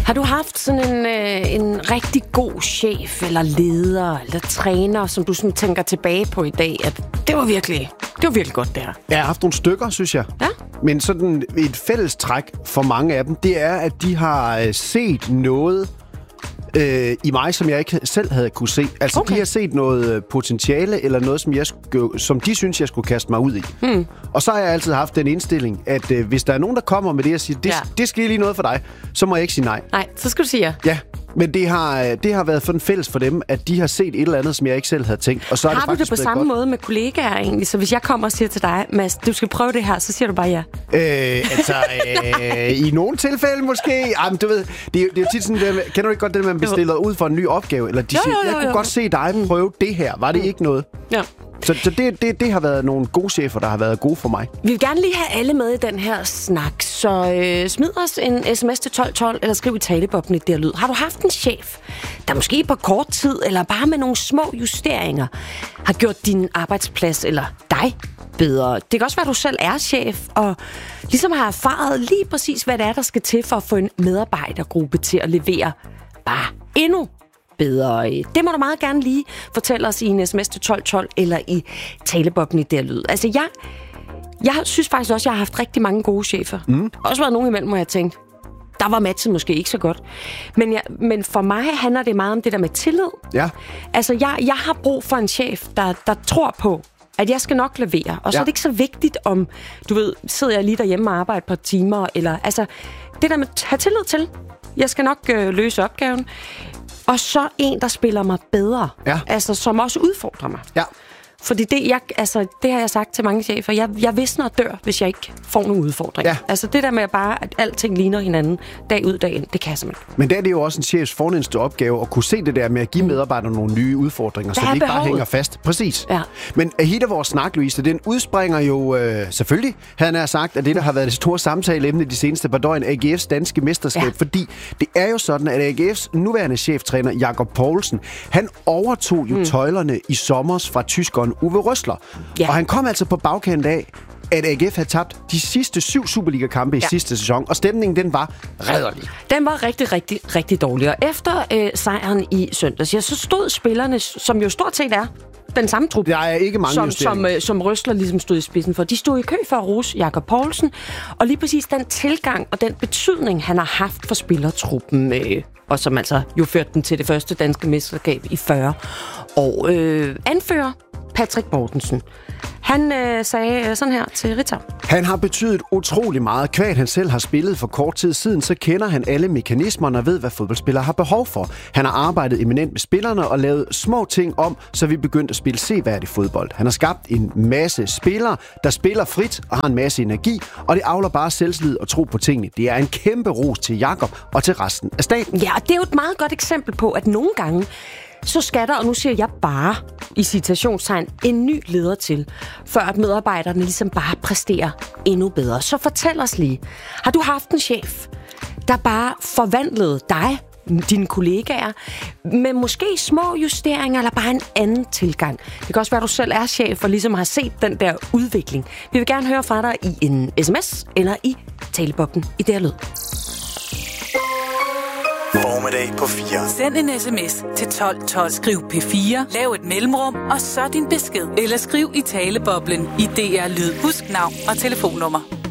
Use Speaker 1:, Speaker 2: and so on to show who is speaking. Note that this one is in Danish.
Speaker 1: Har du haft sådan en rigtig god chef, eller leder, eller træner, som du sådan tænker tilbage på i dag, at det var virkelig godt, det her?
Speaker 2: Jeg har haft nogle stykker, synes jeg.
Speaker 1: Ja?
Speaker 2: Men sådan et fælles træk for mange af dem, det er, at de har set noget i mig, som jeg ikke selv havde kunne se. Altså, okay. De har set noget potentiale, eller noget, som de synes, jeg skulle kaste mig ud i. Og så har jeg altid haft den indstilling, at hvis der er nogen, der kommer med det og siger, det skal lige noget for dig, så må jeg ikke sige nej.
Speaker 1: Nej, så skal du sige ja.
Speaker 2: Ja, men det har været for den fælles for dem, at de har set et eller andet, som jeg ikke selv havde tænkt. Og så har
Speaker 1: du det på samme måde med kollegaer egentlig? Så hvis jeg kommer og siger til dig, Mads, du skal prøve det her, så siger du bare ja?
Speaker 2: I nogle tilfælde måske. Jamen, du ved, det er jo tit sådan, kender du ikke godt det, man bestiller ud for en ny opgave? Eller de siger, jeg kunne godt se dig prøve det her. Var det ikke noget?
Speaker 1: Ja.
Speaker 2: Så det har været nogle gode chefer, der har været gode for mig.
Speaker 1: Vi vil gerne lige have alle med i den her snak, så smid os en sms til 1212, eller skriv i taleboblen der lyd. Har du haft en chef, der måske på kort tid, eller bare med nogle små justeringer, har gjort din arbejdsplads, eller dig, bedre? Det kan også være, at du selv er chef, og ligesom har erfaret lige præcis, hvad det er, der skal til for at få en medarbejdergruppe til at levere bare endnu bedre. Det må du meget gerne lige fortælle os i en sms til 1212 eller i taleboblen i der lyd. Altså, jeg synes faktisk også, at jeg har haft rigtig mange gode chefer. Også været nogen imellem, hvor jeg tænkt, der var matchen måske ikke så godt. Men for mig handler det meget om det der med tillid.
Speaker 2: Ja.
Speaker 1: Altså, jeg har brug for en chef, der tror på, at jeg skal nok levere. Og så er det ikke så vigtigt, om, du ved, sidder jeg lige derhjemme og arbejder et par timer, eller altså, det der med at have tillid til. Jeg skal nok løse opgaven. Og så en, der spiller mig bedre. Ja. Altså, som også udfordrer mig. Ja. Fordi det har jeg sagt til mange chefer. Jeg visner og dør, hvis jeg ikke får nogle udfordringer. Ja. Altså det der med bare, at alting ligner hinanden dag ud, dag ind, det kan jeg simpelthen.
Speaker 2: Men der er det jo også en chefs fornemmeste opgave at kunne se det der med at give medarbejderne nogle nye udfordringer, så de ikke bare hænger fast. Præcis. Ja. Men hele vores snak, Louise, den udspringer jo selvfølgelig, han har sagt, at det, der har været det store samtaleemne de seneste par døgn, AGF's danske mesterskab. Ja. Fordi det er jo sådan, at AGF's nuværende cheftræner, Jakob Poulsen, han overtog jo tøjlerne i sommers fra tyskeren Uwe Rösler. Ja. Og han kom altså på bagkanten af, at AGF havde tabt de sidste 7 Superliga-kampe i sidste sæson, og stemningen, den var rædderlig.
Speaker 1: Den var rigtig, rigtig, rigtig dårlig. Og efter sejren i søndags, så stod spillerne, som jo stort set er den samme trup,
Speaker 2: der er ikke mange
Speaker 1: som Rösler ligesom stod i spidsen for. De stod i kø for at rose Jakob Poulsen, og lige præcis den tilgang og den betydning, han har haft for spillertruppen, og som altså jo førte den til det første danske mesterskab i 40 år. Anfører Patrick Mortensen, han sagde sådan her til Ritzau.
Speaker 2: Han har betydet utrolig meget. Kvad han selv har spillet for kort tid siden, så kender han alle mekanismerne og ved, hvad fodboldspillere har behov for. Han har arbejdet eminent med spillerne og lavet små ting om, så vi begyndte at spille seværdig fodbold. Han har skabt en masse spillere, der spiller frit og har en masse energi, og det avler bare selvtillid og tro på tingene. Det er en kæmpe ros til Jakob og til resten af staten.
Speaker 1: Ja, og det er jo et meget godt eksempel på, at nogle gange så skal der, og nu siger jeg bare i citationstegn, en ny leder til, før at medarbejderne ligesom bare præsterer endnu bedre. Så fortæl os lige, har du haft en chef, der bare forvandlede dig, dine kollegaer, med måske små justeringer eller bare en anden tilgang? Det kan også være, at du selv er chef og ligesom har set den der udvikling. Vi vil gerne høre fra dig i en sms eller i taleboblen i det her lyd.
Speaker 3: Formiddag på 4.
Speaker 4: Send en sms til 1212. Skriv P4, lav et mellemrum, og så din besked. Eller skriv i taleboblen i DR Lyd. Husk navn og telefonnummer.